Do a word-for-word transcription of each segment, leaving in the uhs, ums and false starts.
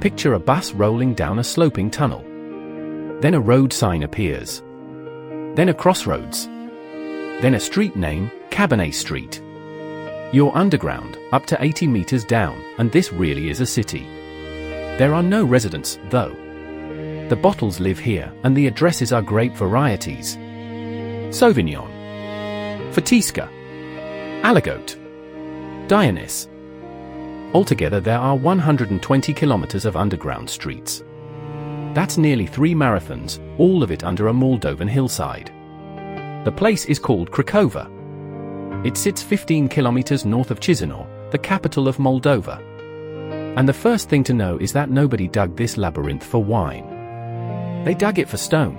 Picture a bus rolling down a sloping tunnel. Then a road sign appears. Then a crossroads. Then a street name, Cabernet Street. You're underground, up to eighty meters down, and this really is a city. There are no residents, though. The bottles live here, and the addresses are grape varieties: Sauvignon, Fotisca, Aligote, Dionys. Altogether there are one hundred twenty kilometers of underground streets. That's nearly three marathons, all of it under a Moldovan hillside. The place is called Craiova. It sits fifteen kilometers north of Chisinau, the capital of Moldova. And the first thing to know is that nobody dug this labyrinth for wine. They dug it for stone.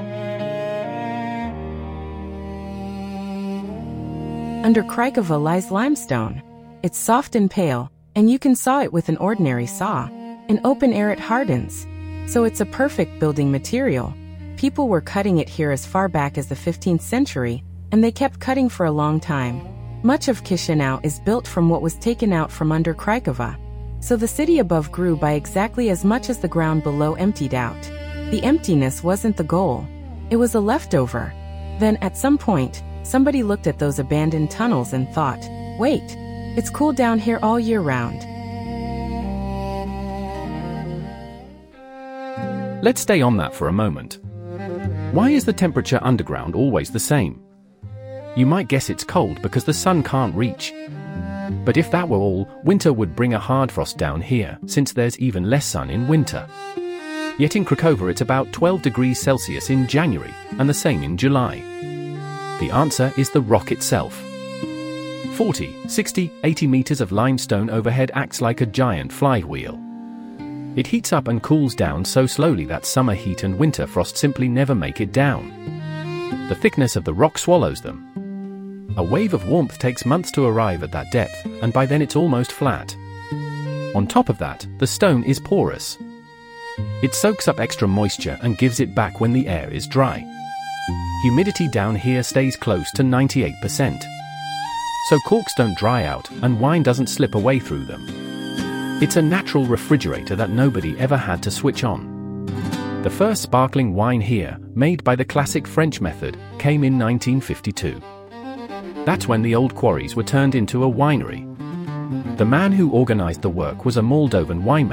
Under Craiova lies limestone. It's soft and pale, and you can saw it with an ordinary saw. In open air it hardens, so it's a perfect building material. People were cutting it here as far back as the fifteenth century, and they kept cutting for a long time. Much of Chisinau is built from what was taken out from under Craiova. So the city above grew by exactly as much as the ground below emptied out. The emptiness wasn't the goal. It was a leftover. Then, at some point, somebody looked at those abandoned tunnels and thought, wait, it's cool down here all year round. Let's stay on that for a moment. Why is the temperature underground always the same? You might guess it's cold because the sun can't reach. But if that were all, winter would bring a hard frost down here, since there's even less sun in winter. Yet in Craiova it's about twelve degrees Celsius in January, and the same in July. The answer is the rock itself. forty, sixty, eighty meters of limestone overhead acts like a giant flywheel. It heats up and cools down so slowly that summer heat and winter frost simply never make it down. The thickness of the rock swallows them. A wave of warmth takes months to arrive at that depth, and by then it's almost flat. On top of that, the stone is porous. It soaks up extra moisture and gives it back when the air is dry. Humidity down here stays close to ninety-eight percent. So corks don't dry out, and wine doesn't slip away through them. It's a natural refrigerator that nobody ever had to switch on. The first sparkling wine here, made by the classic French method, came in nineteen fifty-two. That's when the old quarries were turned into a winery. The man who organized the work was a Moldovan winemaker